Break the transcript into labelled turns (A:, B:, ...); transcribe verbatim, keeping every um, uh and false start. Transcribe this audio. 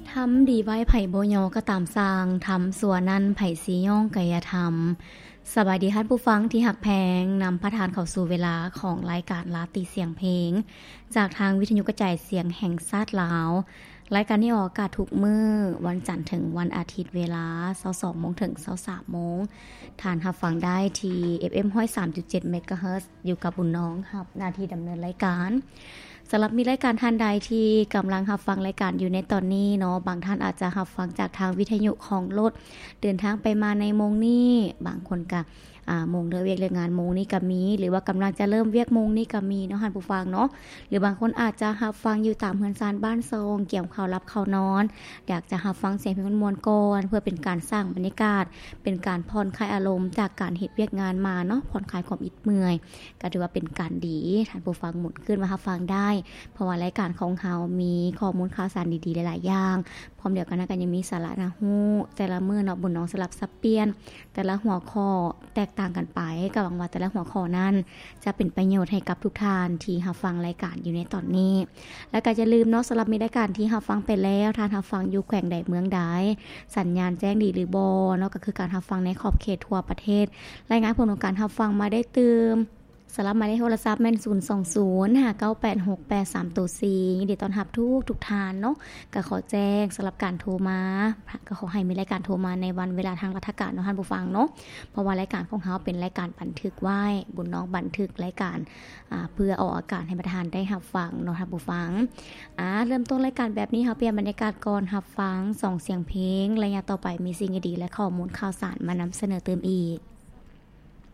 A: ทำดีไว้ไผบ่ยอก็ตามสร้างทำสัวนั้นไผสิย่องก็อย่าทำสบายดีท่านผู้ฟังที่หักแพงนำพระทานเข้าสู่เวลาของรายการลาตรีเสียงเพลงจากทางวิทยุกระจายเสียงแห่งชาติลาวรายการนี้ออกอากาศทุกมื้อวันจันทร์ถึงวันอาทิตย์เวลา ยี่สิบสอง น. ถึง ยี่สิบสาม น. ท่านรับฟังได้ที่ เอฟ เอ็ม หนึ่งร้อยสามจุดเจ็ด เมกะเฮิรตซ์ อยู่กับบุญน้องรับหน้าที่ดำเนินรายการสำหรับมีรายการท่านใดที่กำลังรับฟังรายการอยู่ในตอนนี้เนาะบางท่านอาจจะรับฟังจากทางวิทยุของรถเดินทางไปมาในโมงนี้บางคนก็อ่าโมงเลิกเวียกเลิกงานโมงนี้ก็มีหรือว่ากำลังจะเริ่มเวียกโมงนี้ก็มีเนาะท่านผู้ฟังเนาะหรือบางคนอาจจะรับฟังอยู่ตามเฮือนซานบ้านทรงเกี่ยวข้าวรับข้าวนอนอยากจะรับฟังเสียงเพลงมวลๆก่อนเพื่อเป็นการสร้างบรรยากาศเป็นการผ่อนคลายอารมณ์จากการเฮ็ดเวียกงานมาเนาะผ่อนคลายความอิดเมื่อยก็ถือว่าเป็นการดีท่านผู้ฟังหมุนขึ้นมารับฟังได้เพราะว่ารายการของเฮามีข้อมูลข่าวสารดีๆหลายๆอย่างพร้อมเดียวกันนะก็ยังมีสาระน่าฮู้แต่ละมื้อเนาะบุญน้องสลับซับเปลี่ยนแต่ละหัวข้อแตกต่างกันไปก็หวังว่าแต่ละหัวข้อนั้นจะเป็นประโยชน์ให้กับทุกท่านที่รับฟังรายการอยู่ในตอนนี้แล้วก็อย่าลืมเนาะสำหรับมีรายการที่รับฟังไปแล้วท่านรับฟังอยู่แขวงใดเมืองใดสัญญาณแจ้งดีหรือบ่เนาะก็คือการรับฟังในขอบเขตทั่วประเทศรายงานผลของการรับฟังมาได้เติมสำหรับหมายเลขโทรศัพท์แม่นศูนย์ สอง ศูนย์ ห้า เก้า แปด หก แปด สาม สี่ ยินดีต้อนรับทุกทุกท่านเนาะก็ขอแจ้งสำหรับการโทรมาก็ขอให้มีรายการโทรมาในวันเวลาทางราชการเนาะท่านผู้ฟังเนาะเพราะว่ารายการของเฮาเป็นรายการบันทึกไว้บุญน้องบันทึกรายการอ่าเพื่อออกอากาศให้ประธานได้รับฟังเนาะท่านผู้ฟังอ่าเริ่มต้นรายการแบบนี้เฮาเปลี่ยนบรรยากาศก่อนรับฟังสองเสียงเพลงระยะต่อไปมีสิ่งดีๆและข้อมูลข่าวสารมานำเสนอเติมอีก